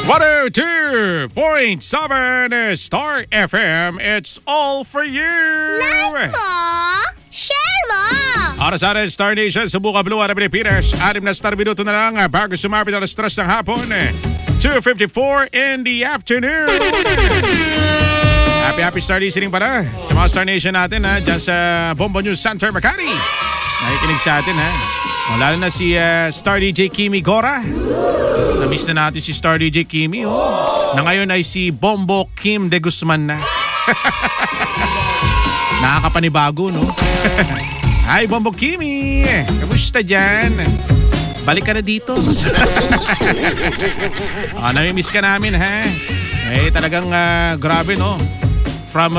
102.7 Star FM. It's all for you. Like mo, share mo. Oras sa Star Nation sa Buka Blue Ara Pilipinas. 6 na star minuto na lang bago sumapit ang stress ng hapon. 2:54 in the afternoon. Happy Star listening pala sa mga Star Nation natin dyan sa Bombo News Center, Makati. Nakikinig sa atin lalo na si Star DJ Kimi Gora. Na-miss na natin si Star DJ Kimi na ngayon ay si Bombo Kim de Guzman na. Nakakapanibago, no? Hi, Bombo Kimi! Kamusta dyan? Balik ka na dito. Namimiss ka namin, ha? Talagang grabe, no? From